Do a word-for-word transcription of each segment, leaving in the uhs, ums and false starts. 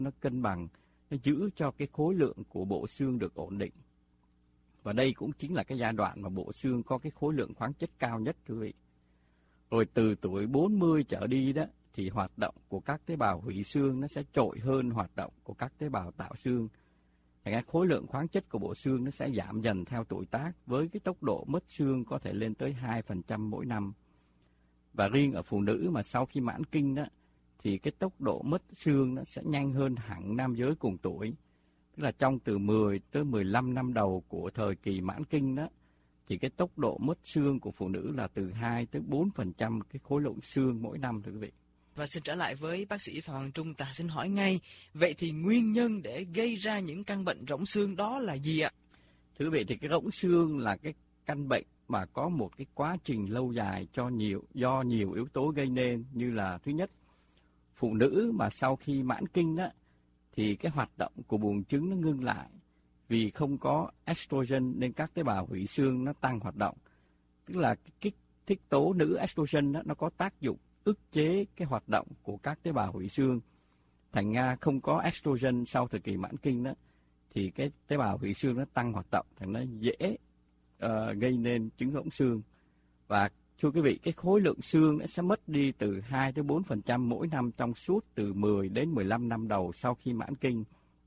nó cân bằng, nó giữ cho cái khối lượng của bộ xương được ổn định. Và đây cũng chính là cái giai đoạn mà bộ xương có cái khối lượng khoáng chất cao nhất, quý vị. Rồi từ tuổi bốn mươi trở đi đó, thì hoạt động của các tế bào hủy xương nó sẽ trội hơn hoạt động của các tế bào tạo xương. Thành ra khối lượng khoáng chất của bộ xương nó sẽ giảm dần theo tuổi tác, với cái tốc độ mất xương có thể lên tới hai phần trăm mỗi năm. Và riêng ở phụ nữ mà sau khi mãn kinh đó, thì cái tốc độ mất xương nó sẽ nhanh hơn hẳn nam giới cùng tuổi. Tức là trong từ mười tới mười lăm năm đầu của thời kỳ mãn kinh đó, thì cái tốc độ mất xương của phụ nữ là từ hai tới bốn phần trăm cái khối lượng xương mỗi năm, thưa quý vị. Và xin trở lại với bác sĩ Phạm Hoàng Trung, ta xin hỏi ngay, vậy thì nguyên nhân để gây ra những căn bệnh rỗng xương đó là gì ạ? Thưa quý vị, thì cái rỗng xương là cái căn bệnh mà có một cái quá trình lâu dài cho nhiều do nhiều yếu tố gây nên, như là thứ nhất, phụ nữ mà sau khi mãn kinh đó, thì cái hoạt động của buồng trứng nó ngưng lại vì không có estrogen nên các tế bào hủy xương nó tăng hoạt động. Tức là cái kích thích tố nữ estrogen đó, nó có tác dụng ức chế cái hoạt động của các tế bào hủy xương. Thành ra không có estrogen sau thời kỳ mãn kinh đó, thì cái tế bào hủy xương nó tăng hoạt động, thành nó dễ uh, gây nên chứng rỗng xương. Và thưa quý vị, cái khối lượng xương nó sẽ mất đi từ hai tới bốn phần trăm mỗi năm trong suốt từ mười đến mười lăm năm đầu sau khi mãn kinh.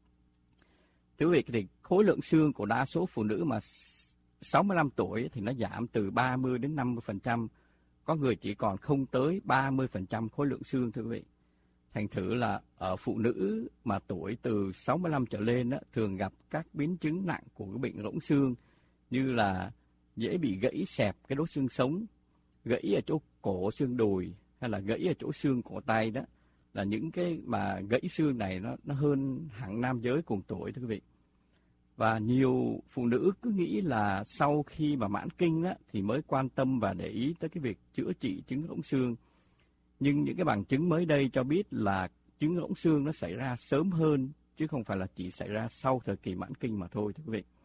Thưa quý vị, thì khối lượng xương của đa số phụ nữ mà sáu mươi lăm tuổi thì nó giảm từ ba mươi đến năm mươi phần trăm. Có người chỉ còn không tới ba mươi phần trăm khối lượng xương, thưa quý vị. Thành thử là ở phụ nữ mà tuổi từ sáu mươi lăm trở lên đó, thường gặp các biến chứng nặng của cái bệnh rỗng xương, như là dễ bị gãy xẹp cái đốt xương sống, gãy ở chỗ cổ xương đùi, hay là gãy ở chỗ xương cổ tay đó. Là những cái mà gãy xương này nó, nó hơn hẳn nam giới cùng tuổi, thưa quý vị. Và nhiều phụ nữ cứ nghĩ là sau khi mà mãn kinh đó, thì mới quan tâm và để ý tới cái việc chữa trị chứng rỗng xương. Nhưng những cái bằng chứng mới đây cho biết là chứng rỗng xương nó xảy ra sớm hơn, chứ không phải là chỉ xảy ra sau thời kỳ mãn kinh mà thôi, thưa quý vị.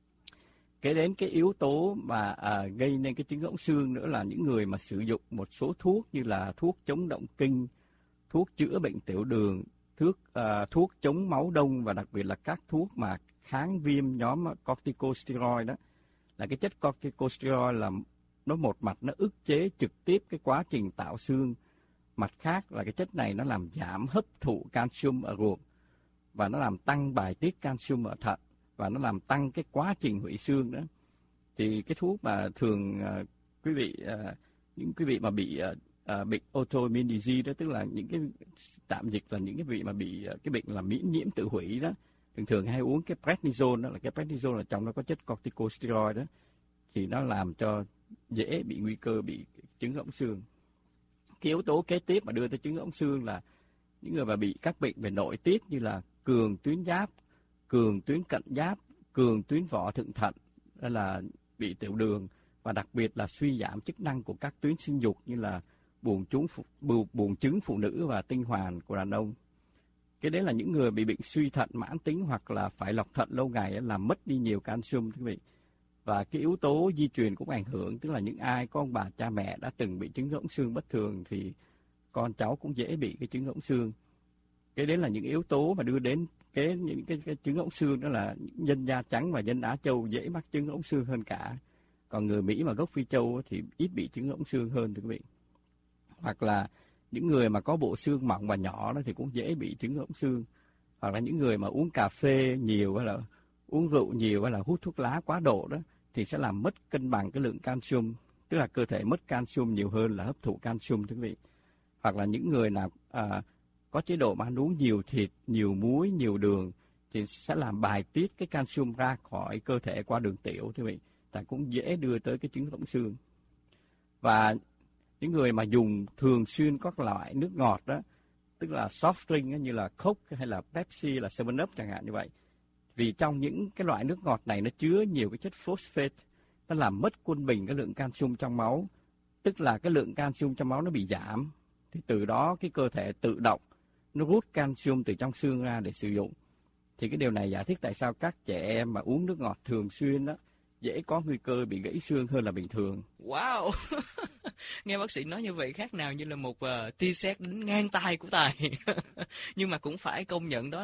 Kế đến cái yếu tố mà à, gây nên cái chứng rỗng xương nữa là những người mà sử dụng một số thuốc như là thuốc chống động kinh, thuốc chữa bệnh tiểu đường, thuốc, à, thuốc chống máu đông, và đặc biệt là các thuốc mà kháng viêm nhóm corticosteroid đó. Là cái chất corticosteroid là nó một mặt nó ức chế trực tiếp cái quá trình tạo xương, mặt khác là cái chất này nó làm giảm hấp thụ calcium ở ruột, và nó làm tăng bài tiết calcium ở thận, và nó làm tăng cái quá trình hủy xương đó. Thì cái thuốc mà thường uh, quý vị uh, những quý vị mà bị uh, uh, bệnh autoimmune disease đó, tức là những cái tạm dịch là những cái vị mà bị uh, cái bệnh là miễn nhiễm tự hủy đó, thường thường hay uống cái prednisone đó, là cái prednisone là trong nó có chất corticosteroid đó, thì nó làm cho dễ bị nguy cơ bị chứng rỗng xương. Cái yếu tố kế tiếp mà đưa tới chứng rỗng xương là những người mà bị các bệnh về nội tiết như là cường tuyến giáp, cường tuyến cận giáp, cường tuyến vỏ thượng thận, hay là bị tiểu đường, và đặc biệt là suy giảm chức năng của các tuyến sinh dục như là buồng trứng, buồng trứng phụ nữ và tinh hoàn của đàn ông. Cái đấy là những người bị bệnh suy thận mãn tính hoặc là phải lọc thận lâu ngày, làm mất đi nhiều calcium, thưa quý vị. Và cái yếu tố di truyền cũng ảnh hưởng, tức là những ai có ông bà cha mẹ đã từng bị chứng rỗng xương bất thường thì con cháu cũng dễ bị cái chứng rỗng xương. Cái đấy là những yếu tố mà đưa đến cái những cái, cái chứng rỗng xương, đó là dân da trắng và dân Á Châu dễ mắc chứng rỗng xương hơn cả. Còn người Mỹ mà gốc Phi Châu thì ít bị chứng rỗng xương hơn, thưa quý vị. Hoặc là những người mà có bộ xương mỏng và nhỏ đó thì cũng dễ bị chứng rỗng xương. Hoặc là những người mà uống cà phê nhiều, hay là uống rượu nhiều, hay là hút thuốc lá quá độ đó, thì sẽ làm mất cân bằng cái lượng calcium, tức là cơ thể mất calcium nhiều hơn là hấp thụ calcium, thưa quý vị. Hoặc là những người nào à, có chế độ mà ăn uống nhiều thịt, nhiều muối, nhiều đường thì sẽ làm bài tiết cái calcium ra khỏi cơ thể qua đường tiểu, thưa quý vị. Ta cũng dễ đưa tới cái chứng rỗng xương. Và những người mà dùng thường xuyên các loại nước ngọt đó, tức là soft drink như là Coke hay là Pepsi, là seven up chẳng hạn như vậy. Vì trong những cái loại nước ngọt này nó chứa nhiều cái chất phosphate, nó làm mất quân bình cái lượng calcium trong máu, tức là cái lượng calcium trong máu nó bị giảm. Thì từ đó cái cơ thể tự động nó rút calcium từ trong xương ra để sử dụng. Thì cái điều này giải thích tại sao các trẻ em mà uống nước ngọt thường xuyên đó dễ có nguy cơ bị gãy xương hơn là bình thường. Wow! Nghe bác sĩ nói như vậy khác nào như là một uh, tia sét đến ngang tai của Tài. Nhưng mà cũng phải công nhận đó